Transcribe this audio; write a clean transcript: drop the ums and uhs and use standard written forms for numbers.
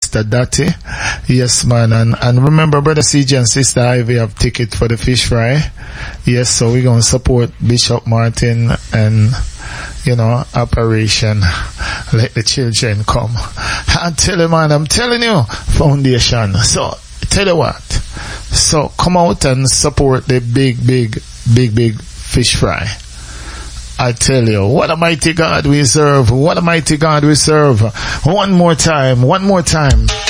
Sister Dottie. Yes, man. And remember, Brother CJ and Sister Ivy have ticket for the fish fry. Yes, so we're going to support Bishop Martin and, Operation Let the Children Come. I tell you, man, I'm telling you, foundation. So, tell you what. So, come out and support the big fish fry. I tell you, what a mighty God we serve. What a mighty God we serve. One more time.